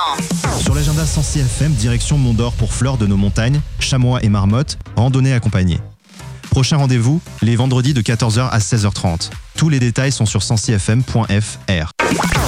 Sur l'agenda 106 FM, direction Mont d'Or pour Fleurs de nos montagnes, chamois et marmottes, randonnée accompagnée. Prochain rendez-vous, les vendredis de 14h à 16h30. Tous les détails sont sur 106fm.fr.